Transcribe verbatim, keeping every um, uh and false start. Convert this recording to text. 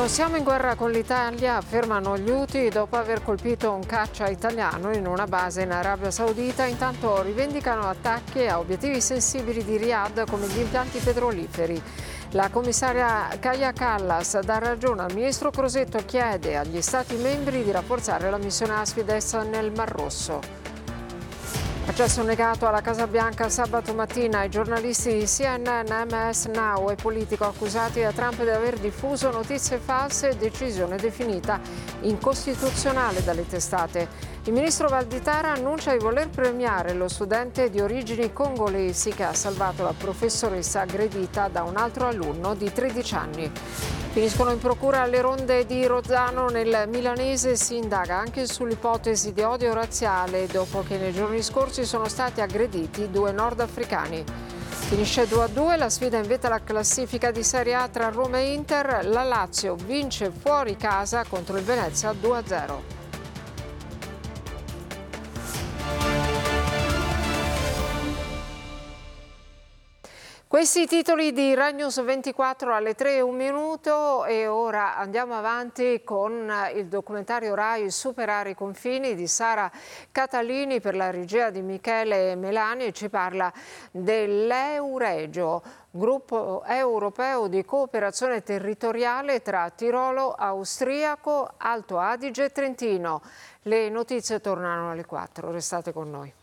Non siamo in guerra con l'Italia, affermano gli Houthi dopo aver colpito un caccia italiano in una base in Arabia Saudita. Intanto rivendicano attacchi a obiettivi sensibili di Riyadh come gli impianti petroliferi. La commissaria Kaja Kallas dà ragione al ministro Crosetto, chiede agli Stati membri di rafforzare la missione Aspides nel Mar Rosso. Accesso negato alla Casa Bianca sabato mattina ai giornalisti di C N N, M S Now e Politico accusati da Trump di aver diffuso notizie false, decisione definita incostituzionale dalle testate. Il ministro Valditara annuncia di voler premiare lo studente di origini congolesi che ha salvato la professoressa aggredita da un altro alunno di tredici anni. Finiscono in procura le ronde di Rozzano. Nel milanese si indaga anche sull'ipotesi di odio razziale dopo che nei giorni scorsi sono stati aggrediti due nordafricani. Finisce due a due la sfida in vetta alla classifica di Serie A tra Roma e Inter. La Lazio vince fuori casa contro il Venezia due a zero. Questi i titoli di Rai News ventiquattro alle tre e un minuto, e ora andiamo avanti con il documentario Rai Superare i confini di Sara Catalini per la regia di Michele Melani, e ci parla dell'Euregio, gruppo europeo di cooperazione territoriale tra Tirolo, Austriaco, Alto Adige e Trentino. Le notizie tornano alle quattro, restate con noi.